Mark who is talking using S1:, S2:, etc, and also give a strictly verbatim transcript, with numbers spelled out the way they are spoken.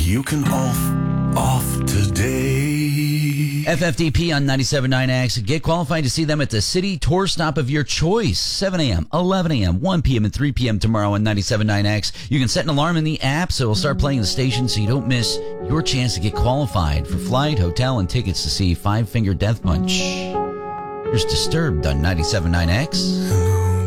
S1: You can off, off today.
S2: F F D P on ninety-seven point nine X. Get qualified to see them at the city tour stop of your choice. seven a.m., eleven a.m., one p.m., and three p.m. tomorrow on ninety-seven point nine X. You can set an alarm in the app so it'll start playing the station so you don't miss your chance to get qualified for flight, hotel, and tickets to see Five Finger Death Punch. Here's Disturbed on ninety-seven point nine X.